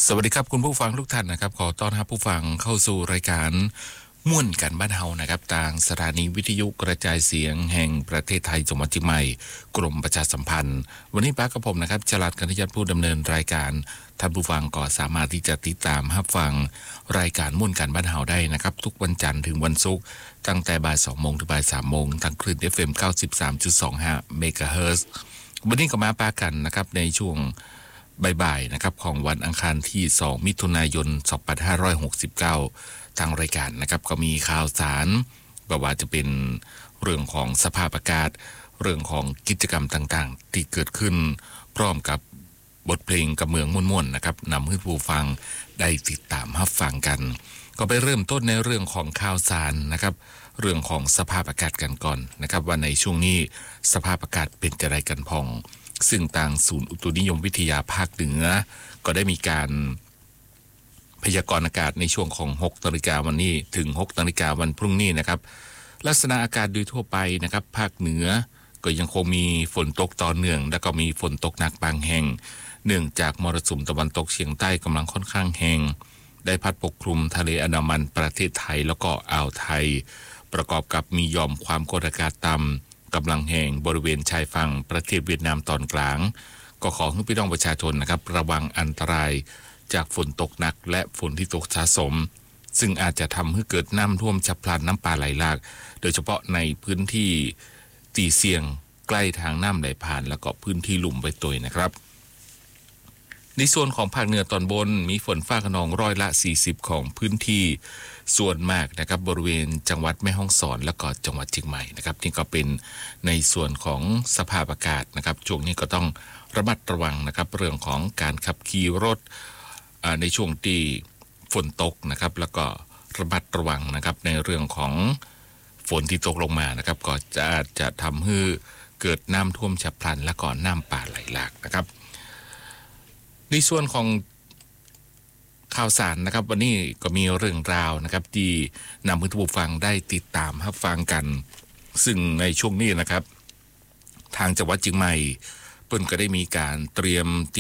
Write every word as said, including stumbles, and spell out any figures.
สวัสดีครับคุณผู้ฟังทุกท่านนะครับขอต้อนรับผู้ฟังเข้าสู่รายการม่วนกันบ้านเฮานะครับทางสถานีวิทยุกระจายเสียงแห่งประเทศไทยจังหวัดเชียงใหม่กรมประชาสัมพันธ์วันนี้ป้ากับผมนะครับจรัสกันทยัตผู้ดำเนินรายการท่านผู้ฟังก็สามารถที่จะติดตามรับฟังรายการม่วนกันบ้านเฮาได้นะครับทุกวันจันทร์ถึงวันศุกร์ตั้งแต่บ่ายสองโมงถึงบ่ายสามโมงทางคลื่น เอฟ เอ็ม เก้าสิบสามจุดสองห้า เมกะเฮิรตซ์วันนี้ก็มาป้ากันนะครับในช่วงบ่ายๆนะครับของวันอังคารที่สองมิถุนายนสองพันห้าร้อยหกสิบเก้าทางรายการนะครับก็มีข่าวสารบ่ว่าจะเป็นเรื่องของสภาพอากาศเรื่องของกิจกรรมต่างๆที่เกิดขึ้นพร้อมกับบทเพลงกับเมืองม่วนๆนะครับนำให้ผู้ฟังได้ติดตามรับฟังกันก็ไปเริ่มต้นในเรื่องของข่าวสารนะครับเรื่องของสภาพอากาศกันก่อนนะครับว่าในช่วงนี้สภาพอากาศเป็นจะไรกันพองซึ่งทางศูนย์อุตุนิยมวิทยาภาคเหนือก็ได้มีการพยากรณ์อากาศในช่วงของหกนาฬิกาวันนี้ถึงหกนาฬิกาวันพรุ่งนี้นะครับลักษณะอากาศโดยทั่วไปนะครับภาคเหนือก็ยังคงมีฝนตกต่อเนื่องและก็มีฝนตกหนักบางแห่งเนื่องจากมรสุมตะวันตกเฉียงใต้กำลังค่อนข้างแรงได้พัดปกคลุมทะเลอันดามันประเทศไทยแล้วก็อ่าวไทยประกอบกับมีหย่อมความกดอากาศต่ำกำลังแห่งบริเวณชายฝั่งประเทศเวียดนามตอนกลางก็ขอให้พี่น้องประชาชนนะครับระวังอันตรายจากฝนตกหนักและฝนที่ตกสะสมซึ่งอาจจะทำให้เกิดน้ำท่วมฉับพลันน้ำป่าไหลหลากโดยเฉพาะในพื้นที่ตีเสี่ยงใกล้ทางน้ำไหลผ่านแล้วก็พื้นที่ลุ่มไว้ตัวนะครับในส่วนของภาคเหนือตอนบนมีฝนฟ้าคะนองร้อยละสี่สิบของพื้นที่ส่วนมากนะครับบริเวณจังหวัดแม่ฮ่องสอนและก็จังหวัดเชียงใหม่นะครับนี่ก็เป็นในส่วนของสภาพอากาศนะครับช่วงนี้ก็ต้องระมัดระวังนะครับเรื่องของการขับขี่รถในช่วงที่ฝนตกนะครับแล้วก็ระมัดระวังนะครับในเรื่องของฝนที่ตกลงมานะครับก็จะอาจจะทำให้เกิดน้ำท่วมฉับพลันและก็น้ำป่าไหลหลากนะครับในส่วนของข่าวสารนะครับวันนี้ก็มีเรื่องราวนะครับที่นำให้ผู้ฟังได้ติดตามรับฟังกันซึ่งในช่วงนี้นะครับทางจังหวัดเชียงใหม่เพิ่นก็ได้มีการเตรียม